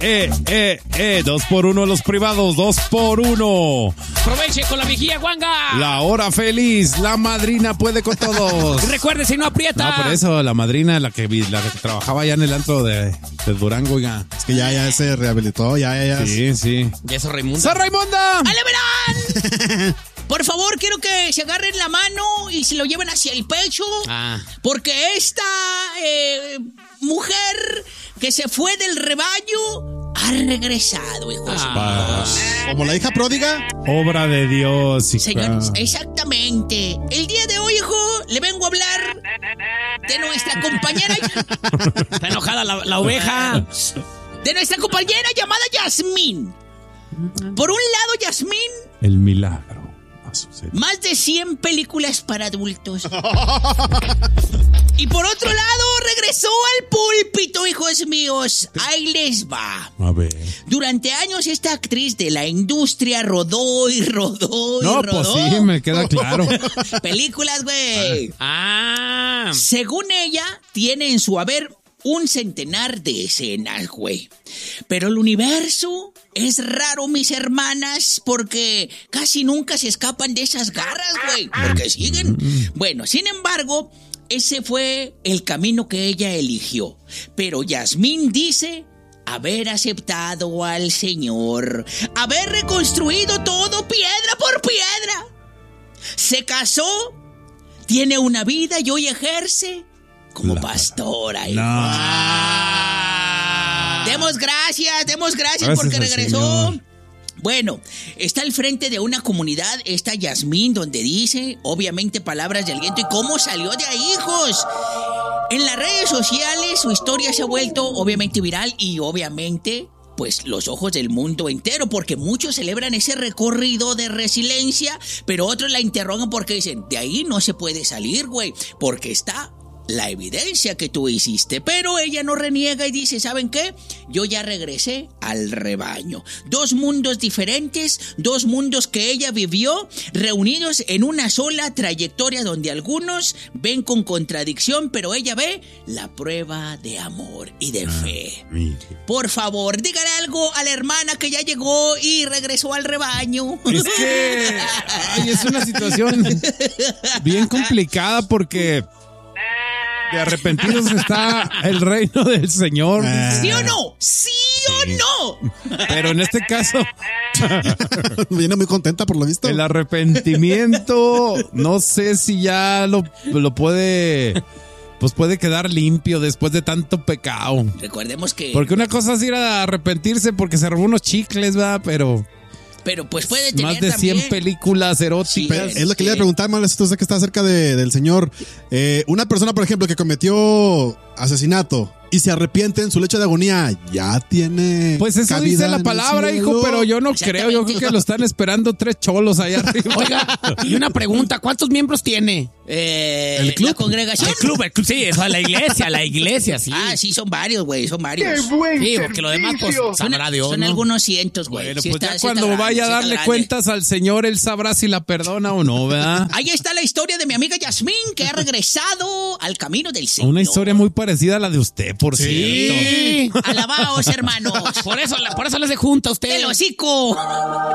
2 por 1 los privados, 2 por 1. Aproveche con la vigía, guanga. La hora feliz, la madrina puede con todos. Recuerde, si no aprieta. No, por eso, la madrina, la que trabajaba allá en el antro de Durango, oiga. Es que ya se rehabilitó, ya. Sí. Ya es Raimunda. ¡San Raimonda! ¡Ale, verán! Por favor, quiero que se agarren la mano y se lo lleven hacia el pecho. Porque esta mujer que se fue del rebaño ha regresado, hijos. ¿Como la hija pródiga? Obra de Dios, hija. Señores, exactamente. El día de hoy, hijo, le vengo a hablar de nuestra compañera. Está enojada la oveja. De nuestra compañera llamada Yasmín. Por un lado, Yasmín. El milagro. Más de 100 películas para adultos. Y por otro lado, regresó al púlpito, hijos míos. Ahí les va. A ver. Durante años, esta actriz de la industria rodó y rodó. No, pues sí, me queda claro. Películas, güey. Según ella, tiene en su haber un centenar de escenas, güey. Pero el universo es raro, mis hermanas, porque casi nunca se escapan de esas garras, güey. Porque siguen. Bueno, sin embargo, ese fue el camino que ella eligió. Pero Yasmín dice haber aceptado al Señor, haber reconstruido todo piedra por piedra. Se casó, tiene una vida y hoy ejerce como pastora. Demos gracias porque regresó. Señor. Bueno, está al frente de una comunidad, esta Yasmín, donde dice, obviamente, palabras de aliento. ¿Y cómo salió de ahí, hijos? En las redes sociales su historia se ha vuelto, obviamente, viral y, obviamente, pues, los ojos del mundo entero, porque muchos celebran ese recorrido de resiliencia, pero otros la interrogan porque dicen, de ahí no se puede salir, güey, porque está la evidencia que tú hiciste. Pero ella no reniega y dice, ¿saben qué? Yo ya regresé al rebaño. 2 mundos diferentes, 2 mundos que ella vivió, reunidos en una sola trayectoria donde algunos ven con contradicción, pero ella ve la prueba de amor y de fe. Por favor, dígale algo a la hermana que ya llegó y regresó al rebaño. Es que es una situación bien complicada porque de arrepentidos está el reino del Señor. ¿Sí o no? ¿Sí o no? Pero en este caso viene muy contenta por lo visto. El arrepentimiento, no sé si ya lo puede, pues puede quedar limpio después de tanto pecado. Recordemos que... Porque una cosa es ir a arrepentirse porque se robó unos chicles, ¿verdad? Pero pues puede tener más de 100 también películas eróticas. Sí, es lo que le iba a preguntar, Manuel, usted que está cerca del Señor. Una persona, por ejemplo, que cometió asesinato y se arrepiente en su lecho de agonía, ya tiene. Pues eso dice la palabra, hijo, pero yo no creo. Yo creo que lo están esperando 3 cholos allá arriba. Oiga, y una pregunta: ¿cuántos miembros tiene? ¿El club? La congregación. El club, sí, eso, la iglesia, sí. Sí, son varios, güey, son varios. ¡Qué buen sí, porque lo demás, pues, sabrá Dios, son algunos cientos, güey. Bueno, pues ya cuando vaya a darle cuentas al Señor, él sabrá si la perdona o no, ¿verdad? Ahí está la historia de mi amiga Yasmín, que ha regresado al camino del Señor. Una historia muy parecida a la de usted, por cierto. Sí. Alabaos, hermanos. Por eso les de junta usted. ¡El hocico!